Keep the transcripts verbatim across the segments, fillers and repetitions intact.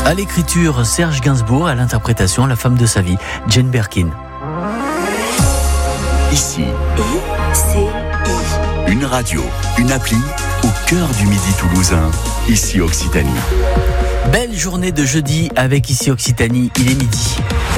À l'écriture, Serge Gainsbourg, à l'interprétation, la femme de sa vie, Jane Birkin. Ici, I C I. Une radio, une appli au cœur du midi toulousain. Ici Occitanie. Belle journée de jeudi avec Ici Occitanie, il est midi.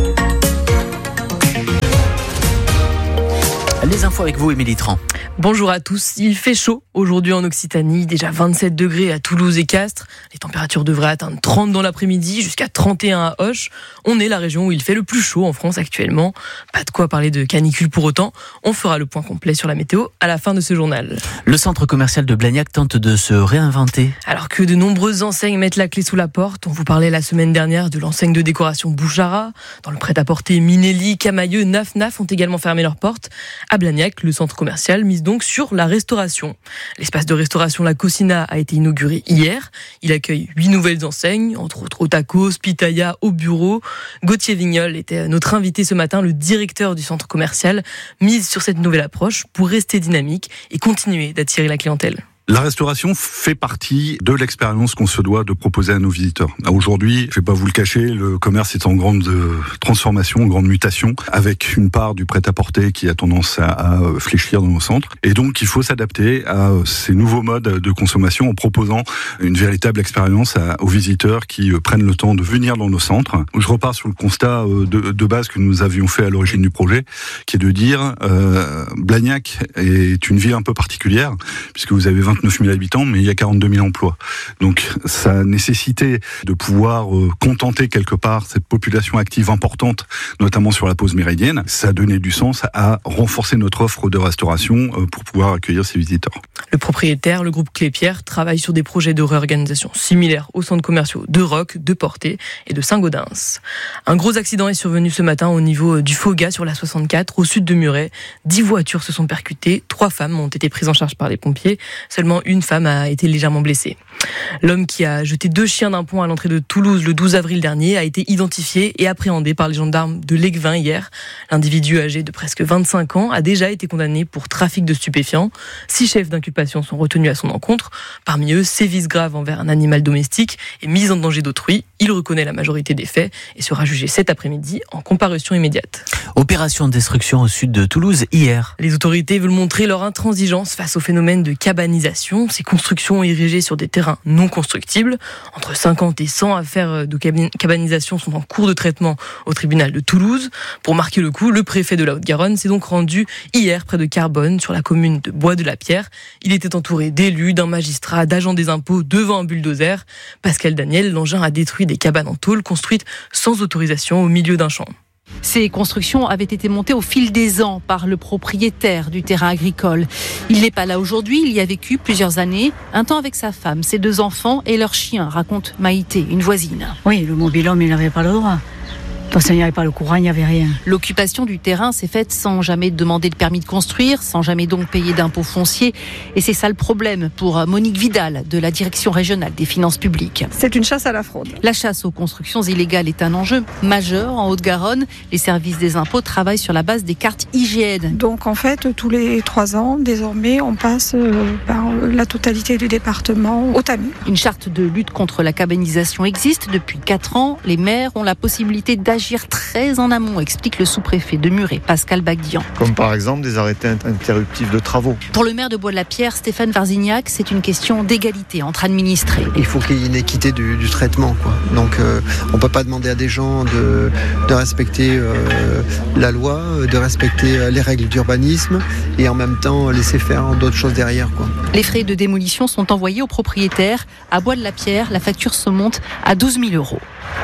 Les infos avec vous, Émilie Tran. Bonjour à tous, il fait chaud aujourd'hui en Occitanie, déjà vingt-sept degrés à Toulouse et Castres. Les températures devraient atteindre trente dans l'après-midi, jusqu'à trente et un à Auch. On est la région où il fait le plus chaud en France actuellement. Pas de quoi parler de canicule pour autant. On fera le point complet sur la météo à la fin de ce journal. Le centre commercial de Blagnac tente de se réinventer. Alors que de nombreuses enseignes mettent la clé sous la porte, on vous parlait la semaine dernière de l'enseigne de décoration Bouchara. Dans le prêt-à-porter, Minelli, Camailleux, Naf Naf ont également fermé leurs portes. À Blagnac, le centre commercial mise donc sur la restauration. L'espace de restauration La Cocina a été inauguré hier. Il accueille huit nouvelles enseignes, entre autres au tacos, pitaya, au bureau. Gauthier Vignol était notre invité ce matin, le directeur du centre commercial, mise sur cette nouvelle approche pour rester dynamique et continuer d'attirer la clientèle. La restauration fait partie de l'expérience qu'on se doit de proposer à nos visiteurs. Aujourd'hui, je vais pas vous le cacher, le commerce est en grande transformation, en grande mutation, avec une part du prêt-à-porter qui a tendance à, à fléchir dans nos centres. Et donc, il faut s'adapter à ces nouveaux modes de consommation en proposant une véritable expérience à, aux visiteurs qui prennent le temps de venir dans nos centres. Je repars sur le constat de, de base que nous avions fait à l'origine du projet, qui est de dire euh, Blagnac est une ville un peu particulière, puisque vous avez vingt-neuf mille habitants, mais il y a quarante-deux mille emplois. Donc, ça nécessitait de pouvoir euh, contenter quelque part cette population active importante, notamment sur la pause méridienne. Ça a donné du sens à renforcer notre offre de restauration euh, pour pouvoir accueillir ces visiteurs. Le propriétaire, le groupe Clépierre, travaille sur des projets de réorganisation similaires aux centres commerciaux de Roques, de Portet et de Saint-Gaudens. Un gros accident est survenu ce matin au niveau du Foga sur la soixante-quatre, au sud de Muret. Dix voitures se sont percutées, trois femmes ont été prises en charge par les pompiers. Seulement une femme a été légèrement blessée. L'homme qui a jeté deux chiens d'un pont à l'entrée de Toulouse le douze avril dernier a été identifié et appréhendé par les gendarmes de l'Aiguevin hier. L'individu âgé de presque vingt-cinq ans a déjà été condamné pour trafic de stupéfiants. Six chefs d'inculpation sont retenus à son encontre. Parmi eux, sévices graves envers un animal domestique et mise en danger d'autrui. Il reconnaît la majorité des faits et sera jugé cet après-midi en comparution immédiate. Opération de destruction au sud de Toulouse hier. Les autorités veulent montrer leur intransigeance face au phénomène de cabanisation. Ces constructions érigées sur des terrains non constructibles. Entre cinquante et cent affaires de cabanisation sont en cours de traitement au tribunal de Toulouse. Pour marquer le coup, le préfet de la Haute-Garonne s'est donc rendu hier près de Carbonne, sur la commune de Bois-de-la-Pierre. Il était entouré d'élus, d'un magistrat, d'agents des impôts devant un bulldozer. Pascal Daniel, l'engin a détruit des cabanes en tôle construites sans autorisation au milieu d'un champ. Ces constructions avaient été montées au fil des ans par le propriétaire du terrain agricole. Il n'est pas là aujourd'hui, il y a vécu plusieurs années, un temps avec sa femme, ses deux enfants et leur chien, raconte Maïté, une voisine. Oui, le mobil-homme, il n'avait pas le droit. Parce qu'il n'y avait pas le courant, il n'y avait rien. L'occupation du terrain s'est faite sans jamais demander de permis de construire, sans jamais donc payer d'impôts fonciers. Et c'est ça le problème pour Monique Vidal, de la Direction régionale des finances publiques. C'est une chasse à la fraude. La chasse aux constructions illégales est un enjeu majeur en Haute-Garonne. Les services des impôts travaillent sur la base des cartes I G N. Donc en fait, tous les trois ans, désormais, on passe par la totalité du département au tamis. Une charte de lutte contre la cabanisation existe depuis quatre ans. Les maires ont la possibilité d'agir agir très en amont, explique le sous-préfet de Muret, Pascal Bagdian. Comme par exemple des arrêtés interruptifs de travaux. Pour le maire de Bois-de-la-Pierre, Stéphane Varzignac, c'est une question d'égalité entre administrés. Il faut qu'il y ait une équité du, du traitement, quoi. Donc euh, on ne peut pas demander à des gens de, de respecter euh, la loi, de respecter les règles d'urbanisme et en même temps laisser faire d'autres choses derrière, quoi. Les frais de démolition sont envoyés aux propriétaires. À Bois-de-la-Pierre, la facture se monte à douze mille euros.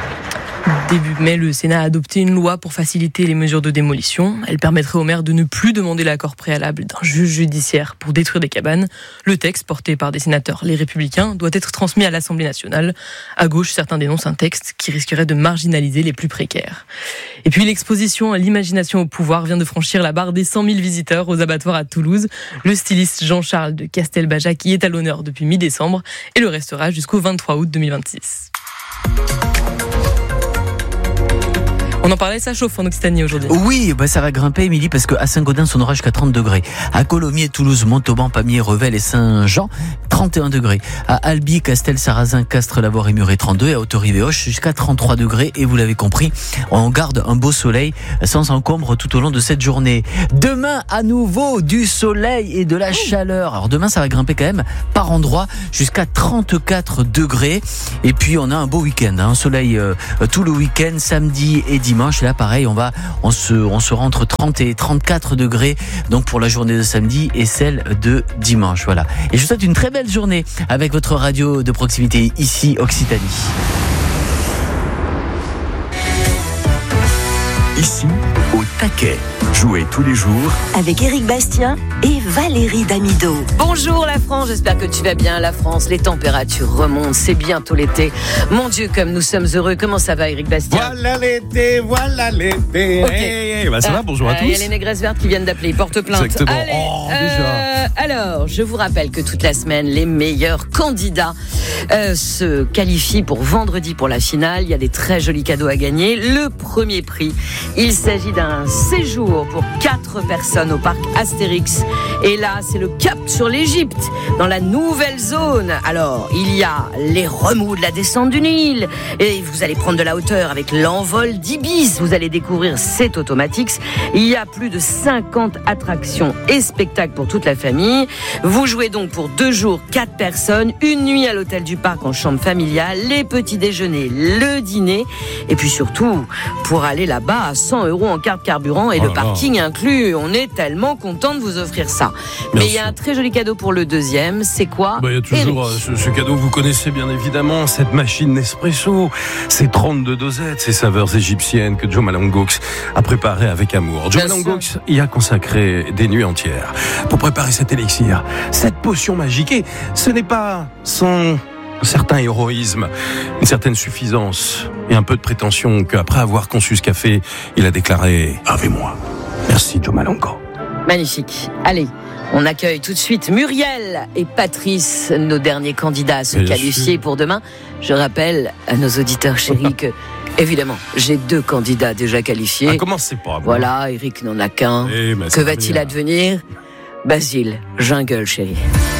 Début mai, le Sénat a adopté une loi pour faciliter les mesures de démolition. Elle permettrait aux maires de ne plus demander l'accord préalable d'un juge judiciaire pour détruire des cabanes. Le texte, porté par des sénateurs Les Républicains, doit être transmis à l'Assemblée nationale. À gauche, certains dénoncent un texte qui risquerait de marginaliser les plus précaires. Et puis l'exposition L'imagination au pouvoir vient de franchir la barre des cent mille visiteurs aux abattoirs à Toulouse. Le styliste Jean-Charles de Castelbajac y est à l'honneur depuis mi-décembre et le restera jusqu'au vingt-trois août deux mille vingt-six. On en parlait, ça chauffe en Occitanie aujourd'hui. Oui, bah ça va grimper, Émilie, parce qu'à Saint-Gaudens, on aura jusqu'à trente degrés. À Colomiers, Toulouse, Montauban, Pamiers, Revel et Saint-Jean, trente et un degrés. À Albi, Castel, Sarrazin, Castres, Lavore et Muret, trente-deux. Et à Autorive-et-Auch, jusqu'à trente-trois degrés. Et vous l'avez compris, on garde un beau soleil sans encombre tout au long de cette journée. Demain, à nouveau, du soleil et de la chaleur. Alors demain, ça va grimper quand même par endroits jusqu'à trente-quatre degrés. Et puis, on a un beau week-end, hein, un soleil euh, tout le week-end, samedi et dimanche. Et là, pareil, on va, on se, on sera entre trente et trente-quatre degrés. Donc, pour la journée de samedi et celle de dimanche. Voilà. Et je vous souhaite une très belle journée avec votre radio de proximité ici, Occitanie. Ici, au taquet. Jouez tous les jours avec Éric Bastien et Valérie Damido. Bonjour la France, j'espère que tu vas bien la France. Les températures remontent, c'est bientôt l'été. Mon Dieu, comme nous sommes heureux. Comment ça va Éric Bastien? Voilà l'été, voilà l'été. Ok. Hey, hey, bah ça va, bonjour à tous. Il y a les négresses vertes qui viennent d'appeler, ils portent plainte. Exactement. Allez, oh, euh, déjà. Alors, je vous rappelle que toute la semaine, les meilleurs candidats euh, se qualifient pour vendredi pour la finale. Il y a des très jolis cadeaux à gagner. Le premier prix, il s'agit d'un séjour pour quatre personnes au parc Astérix. Et là, c'est le cap sur l'Égypte, dans la nouvelle zone. Alors, il y a les remous de la descente du Nil. Et vous allez prendre de la hauteur avec l'envol d'Ibis. Vous allez découvrir cet Automatics. Il y a plus de cinquante attractions et spectacles pour toute la famille. Vous jouez donc pour deux jours, quatre personnes, une nuit à l'hôtel du parc en chambre familiale, les petits déjeuners, le dîner. Et puis surtout, pour aller là-bas à cent euros en carte carburant et oh le là parking inclus. On est tellement content de vous offrir ça. Bien Mais il y a un très joli cadeau pour le deuxième. C'est quoi? Bah, il y a toujours euh, ce, ce cadeau, vous connaissez bien évidemment, cette machine Nespresso. Ces trente-deux dosettes, ces saveurs égyptiennes que Joe Malangox a préparées avec amour. Joe Malangox y a consacré des nuits entières pour préparer cet élixir, cette potion magique. Et ce n'est pas sans un certain héroïsme, une certaine suffisance et un peu de prétention qu'après avoir conçu ce café, il a déclaré « Avec moi ». Merci Joe Malango. Magnifique. Allez, on accueille tout de suite Muriel et Patrice, nos derniers candidats à se Bien qualifier sûr. pour demain. Je rappelle à nos auditeurs chéris que, évidemment, j'ai deux candidats déjà qualifiés. Ah, comment c'est pas bon. Voilà, Eric n'en a qu'un. Eh, mais Que ça va va-t-il bien. advenir? Basile, jungle chérie.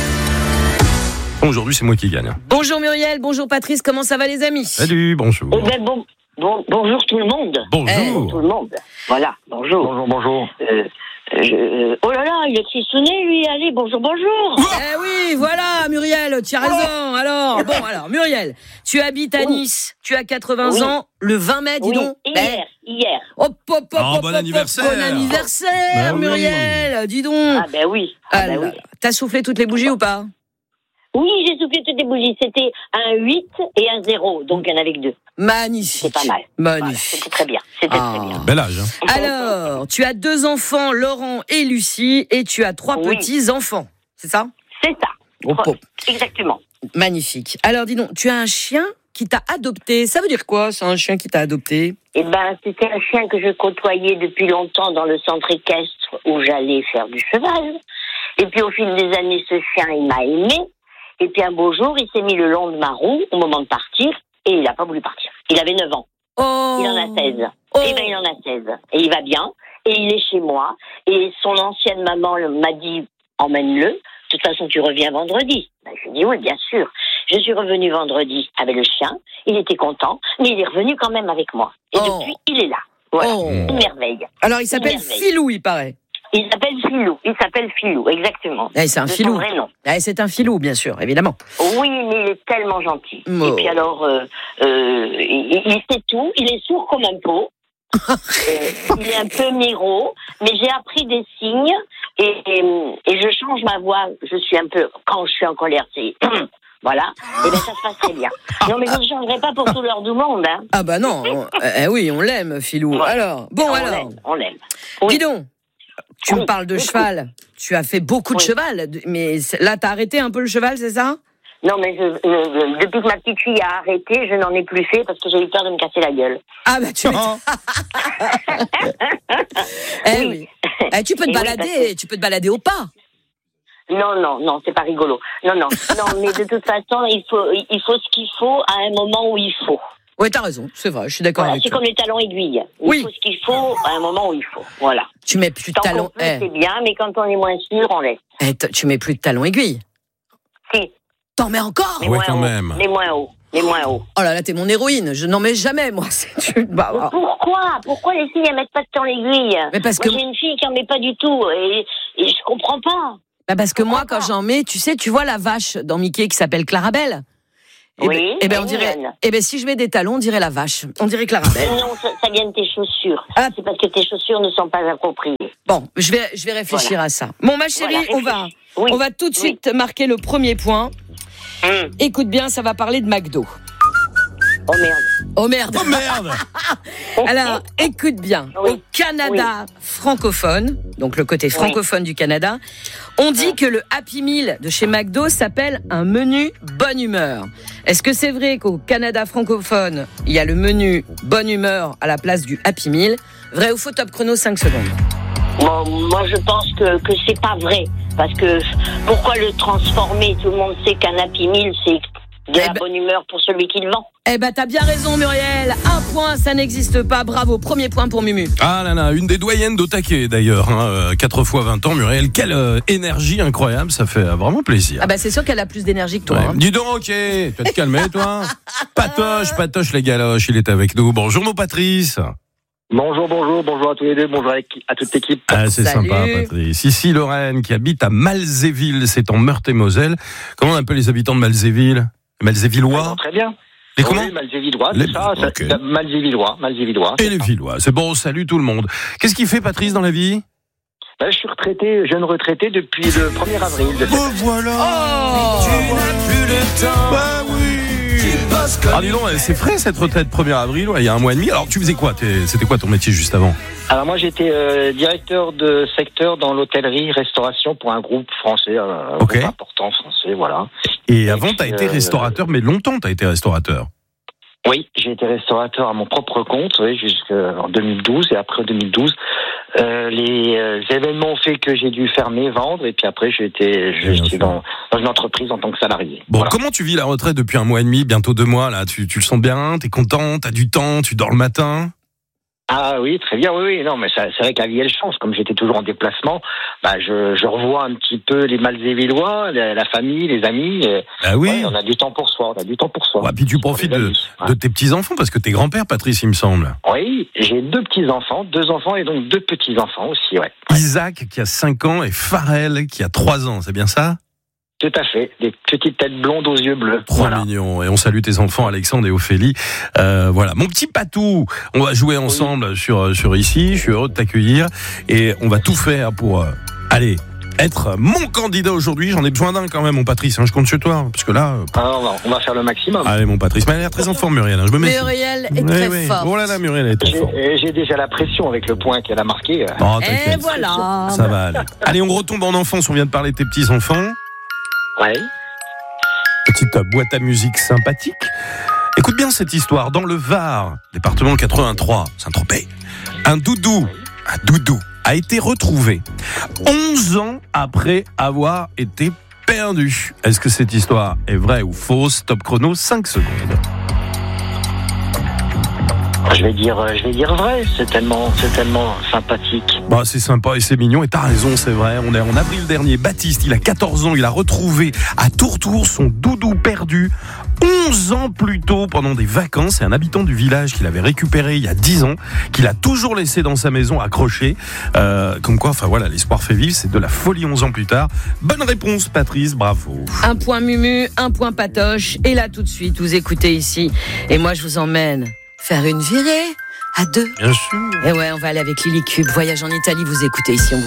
Aujourd'hui, c'est moi qui gagne. Bonjour Muriel, bonjour Patrice, comment ça va les amis? Salut, bonjour. Eh ben bon, bon, bonjour tout le monde. Bonjour. Tout le monde. Voilà, bonjour. Bonjour, bonjour. Euh, je- euh, oh là là, il est cristouné, lui. Allez, bonjour, bonjour. Eh oui, voilà Muriel, tu as raison. Alors, bon, alors Muriel, tu habites à Oui. Nice, tu as quatre-vingts Oui. ans, le vingt mai, dis Oui, donc. hier, hier. Hop, hop, hop, Ah, hop, bon hop, anniversaire. Bon anniversaire, Ben oui. Muriel, dis donc. Ah ben oui. Ah, Ah ben là oui. là. T'as soufflé toutes les bougies ou pas? Oui, j'ai soufflé toutes les bougies. C'était un huit et un zéro, donc il y en avait que deux. Magnifique. C'est pas mal. Voilà, Magnifique. c'était très bien. C'était Ah. très bien. Bel âge. Hein. Alors, tu as deux enfants, Laurent et Lucie, et tu as trois Oui. petits-enfants, c'est ça? C'est ça. Hop, hop. Exactement. Magnifique. Alors, dis donc, tu as un chien qui t'a adopté. Ça veut dire quoi, c'est un chien qui t'a adopté? Eh ben, c'était un chien que je côtoyais depuis longtemps dans le centre équestre où j'allais faire du cheval. Et puis, au fil des années, ce chien, il m'a aimé. Et puis, un beau jour, il s'est mis le long de ma roue au moment de partir et il n'a pas voulu partir. Il avait neuf ans. Oh. Il en a seize. Oh. Eh ben, il en a seize. Et il va bien. Et il est chez moi. Et son ancienne maman m'a dit, emmène-le. De toute façon, tu reviens vendredi. Ben, je lui ai dit, oui, bien sûr. Je suis revenue vendredi avec le chien. Il était content. Mais il est revenu quand même avec moi. Et Oh. depuis, il est là. Voilà. Oh. Une merveille. Alors, il s'appelle Une merveille. Filou, il paraît. Il s'appelle Filou. Il s'appelle Filou, exactement. Eh, c'est un De filou. son vrai nom. Eh, c'est un filou, bien sûr, évidemment. Oui, mais il est tellement gentil. Oh. Et puis alors, euh, euh, il, il sait tout. Il est sourd comme un pot. Euh, il est un peu miro, mais j'ai appris des signes et, et, et je change ma voix. Je suis un peu, quand je suis en colère, c'est voilà. Et bien ça se passe très bien. Non, mais je ne changerai pas pour tout l'heure du monde. Hein. Ah bah non, on- eh oui, on l'aime, Filou. Ouais. Alors, bon on alors, l'aime, on l'aime. Oui. dis donc, tu Oui, me parles de oui. cheval. Tu as fait beaucoup de Oui. cheval, mais c'est- là, t'as arrêté un peu le cheval, c'est ça? Non, mais je, euh, depuis que ma petite fille a arrêté, je n'en ai plus fait parce que j'ai eu peur de me casser la gueule. Ah bah tu m'étonnes. Eh oui. Oui. Eh, tu peux te Et oui, balader, parce que- tu peux te balader au pas. Non, non, non, c'est pas rigolo. Non, non, non, mais de toute façon, il faut, il faut ce qu'il faut à un moment où il faut. Oui, t'as raison, c'est vrai, je suis d'accord Voilà, avec c'est toi. comme les talons aiguilles. Il Oui. faut ce qu'il faut à un moment où il faut. Voilà. Tu mets plus de Tant talons. qu'on peut, c'est bien, mais quand on est moins sûr, on laisse. Eh, t- tu mets plus de talons aiguilles. Si. T'en mets encore? Les Ouais, moins quand hauts. même. Les moins hauts. Les moins hauts. Oh là là, t'es mon héroïne. Je n'en mets jamais, moi. C'est une... bah, Mais ah. pourquoi Pourquoi les filles, elles mettent pas de talons aiguilles? Mais parce Moi, que- j'ai une fille qui en met pas du tout, et, et je comprends pas. Bah parce que moi, quand j'en mets, tu sais, tu vois la vache dans Mickey qui s'appelle Clarabelle? Eh Oui, ben, eh ben, on elle est dirait, mignonne. eh ben, si je mets des talons, on dirait la vache. On dirait Clarabelle. Non, ça, ça vient de tes chaussures. Ah. C'est parce que tes chaussures ne sont pas appropriées. Bon, je vais, je vais réfléchir Voilà. à ça. Bon, ma chérie, Voilà, on va, réfléchis. Oui. on va tout de Oui. suite marquer le premier point. Hum. Écoute bien, ça va parler de McDo. Oh merde. Oh merde. Oh merde. Alors, écoute bien. Oui. Au Canada francophone, donc le côté francophone du Canada, on dit que le Happy Meal de chez McDo s'appelle un menu bonne humeur. Est-ce que c'est vrai qu'au Canada francophone, il y a le menu bonne humeur à la place du Happy Meal? Vrai ou faux? Top chrono, cinq secondes. Bon, moi, je pense que, que c'est pas vrai. Parce que pourquoi le transformer? Tout le monde sait qu'un Happy Meal, c'est de la ben- bonne humeur pour celui qui le vend. Eh ben, t'as bien raison, Muriel. Un point, ça n'existe pas. Bravo. Premier point pour Mumu. Ah là là, une des doyennes d'Otake d'ailleurs, hein, euh, quatre fois vingt ans, Muriel. Quelle euh, énergie incroyable, ça fait euh, vraiment plaisir. Ah bah, c'est sûr qu'elle a plus d'énergie que toi. Ouais. hein. Dis donc, ok, tu vas te calmer toi. Patoche, patoche les galoches, il est avec nous. Bonjour mon Patrice. Bonjour, bonjour, bonjour à tous les deux, bonjour à, à toute l'équipe. Ah, c'est Salut. sympa, Patrice. Ici, Lorraine, qui habite à Malzéville, c'est en Meurthe-et-Moselle. Comment on appelle les habitants de Malzéville? Malzévillois? Très bien. Les Oui, comment? Malzévillois, Les- c'est ça, ça ok. Malzévillois, Malzévillois. Et les Villois. C'est bon, salut tout le monde. Qu'est-ce qu'il fait, Patrice, dans la vie? Ben, je suis retraité, jeune retraité depuis le premier avril de cette Oh, voilà. Oh Tu n'as plus le temps. Bah oui. Ah, dis donc, c'est frais cette retraite premier avril, ouais, il y a un mois et demi. Alors, tu faisais quoi? T'es- C'était quoi ton métier juste avant? Alors moi j'étais euh, directeur de secteur dans l'hôtellerie restauration pour un groupe français, un Ok. groupe important français, voilà. Et avant, t'as puis, été euh, restaurateur, mais longtemps, t'as été restaurateur. Oui, j'ai été restaurateur à mon propre compte, oui, jusqu'en deux mille douze, et après deux mille douze, euh, les euh, événements ont fait que j'ai dû fermer, vendre, et puis après j'ai été, je Bien suis sûr. dans, dans une entreprise en tant que salarié. Bon, Voilà. comment tu vis la retraite depuis un mois et demi, bientôt deux mois, là? Tu, tu le sens bien? T'es content? T'as du temps? Tu dors le matin? Ah oui, très bien, oui, oui, non, mais ça, c'est vrai que la vie elle change. Comme j'étais toujours en déplacement, bah je, je revois un petit peu les Malzévillois, la, la famille, les amis. euh, Ah oui. ouais, on a du temps pour soi, on a du temps pour soi. Ouais, puis tu profites Pour les de, amis, ouais. de tes petits-enfants, parce que t'es grand-père, Patrice, il me semble. Oui, j'ai deux petits-enfants, deux enfants et donc deux petits-enfants aussi, ouais. Isaac, qui a cinq ans, et Pharrell, qui a trois ans, c'est bien ça? Tout à fait, des petites têtes blondes aux yeux bleus. Trop Voilà. mignon. Et on salue tes enfants, Alexandre et Ophélie. Euh, voilà. Mon petit Patou, on va jouer ensemble sur, sur ici. Je suis heureux de t'accueillir. Et on va tout faire pour, euh, aller être mon candidat aujourd'hui. J'en ai besoin d'un quand même, mon Patrice. Hein, je compte sur toi. Parce que là. euh, Ah, on, va, on va faire le maximum. Allez, mon Patrice. Mais elle a l'air très en forme, Muriel. Hein, je me méfie. Muriel est Oui, très oui. forte. Oh là là, Muriel, elle est trop J'ai forte. et j'ai déjà la pression avec le point qu'elle a marqué. Oh, Et t'inquiète. voilà. Ça va aller. Allez, on retombe en enfance. On vient de parler de tes petits-enfants. Ouais. Petite euh, boîte à musique sympathique. Écoute bien cette histoire. Dans le Var, département quatre-vingt-trois, Saint-Tropez, un doudou, un doudou a été retrouvé onze ans après avoir été perdu. Est-ce que cette histoire est vraie ou fausse? Top chrono, cinq secondes. Je vais dire, euh, je vais dire vrai. C'est tellement, c'est tellement sympathique. Bah, c'est sympa et c'est mignon et t'as raison, c'est vrai. On est en avril dernier. Baptiste, il a quatorze ans, il a retrouvé à Tourtour son doudou perdu onze ans plus tôt pendant des vacances. C'est un habitant du village qu'il avait récupéré il y a dix ans, qu'il a toujours laissé dans sa maison accroché. Euh, comme quoi, enfin voilà, l'espoir fait vivre, c'est de la folie onze ans plus tard. Bonne réponse, Patrice, bravo. Un point Mumu, un point Patoche. Et là, tout de suite, vous écoutez ici. Et moi, je vous emmène faire une virée à deux. Bien sûr. Et ouais, on va aller avec Lily Cube. Voyage en Italie, vous écoutez ici. On vous